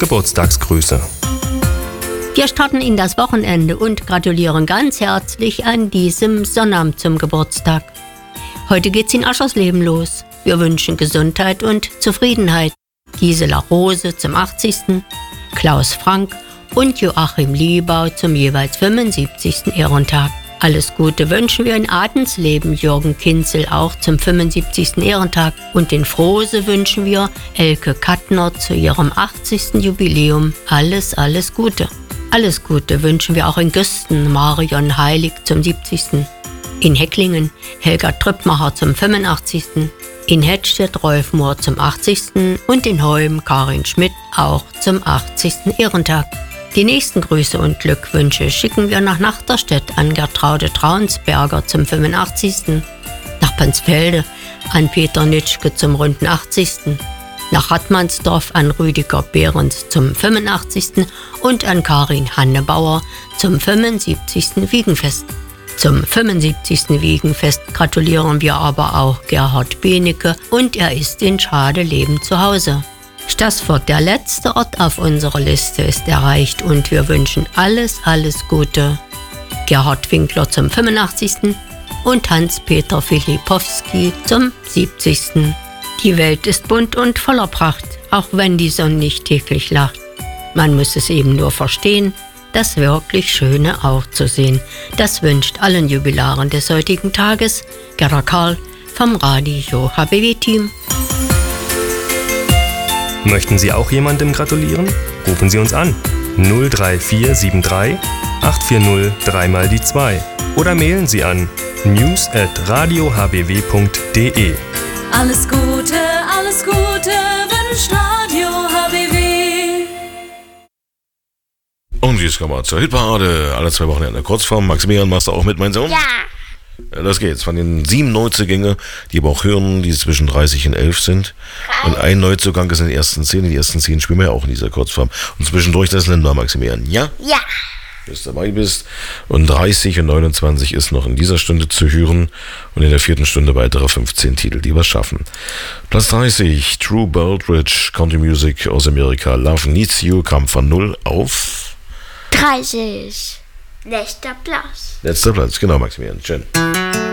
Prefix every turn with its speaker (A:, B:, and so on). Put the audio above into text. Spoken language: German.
A: Geburtstagsgrüße.
B: Wir starten in das Wochenende und gratulieren ganz herzlich an diesem Sonnabend zum Geburtstag. Heute geht's in Aschersleben los. Wir wünschen Gesundheit und Zufriedenheit. Gisela Rose zum 80., Klaus Frank und Joachim Liebau zum jeweils 75. Ehrentag. Alles Gute wünschen wir in Adensleben Jürgen Kinzel auch zum 75. Ehrentag. Und in Frose wünschen wir Elke Kattner zu ihrem 80. Jubiläum alles Gute. Alles Gute wünschen wir auch in Güsten Marion Heilig zum 70. In Hecklingen Helga Trüppmacher zum 85. In Hedstedt Rolf Mohr zum 80. und in Holm Karin Schmidt auch zum 80. Ehrentag. Die nächsten Grüße und Glückwünsche schicken wir nach Nachterstedt an Gertraude Traunsberger zum 85., nach Pansfelde an Peter Nitschke zum runden 80., nach Rattmannsdorf an Rüdiger Behrens zum 85. und an Karin Hannebauer zum 75. Wiegenfest. Zum 75. Wiegenfest gratulieren wir aber auch Gerhard Benecke und er ist in Schadeleben zu Hause. Stassfurt, der letzte Ort auf unserer Liste, ist erreicht und wir wünschen alles Gute. Gerhard Winkler zum 85. und Hans-Peter Filipowski zum 70. Die Welt ist bunt und voller Pracht, auch wenn die Sonne nicht täglich lacht. Man muss es eben nur verstehen, das wirklich Schöne auch zu sehen. Das wünscht allen Jubilaren des heutigen Tages Gerda Karl vom Radio HBW-Team.
A: Möchten Sie auch jemandem gratulieren? Rufen Sie uns an 03473 840 3x2 oder mailen Sie an news@radiohbw.de.
C: Alles Gute wünscht Radio HBW.
D: Und jetzt kommen wir zur Hitparade. Alle 2 Wochen in der Kurzform. Maximilian, machst du auch mit, mein Sohn?
E: Ja.
D: Das geht's. Von den 7 Neuzugänge, die aber auch hören, die zwischen 30 und 11 sind. Und ein Neuzugang ist in den ersten 10. Die ersten 10 spielen wir ja auch in dieser Kurzform. Und zwischendurch das nennen wir, Maximilian. Ja?
E: Ja.
D: Bis dabei bist. Und 30 und 29 ist noch in dieser Stunde zu hören. Und in der 4. Stunde weitere 15 Titel, die wir schaffen. Platz 30, True Baldridge, Country Music aus Amerika. Love Needs You kam von 0 auf
E: 30. Letzter Platz.
D: Letzter Platz, genau, Maximilian. Schön.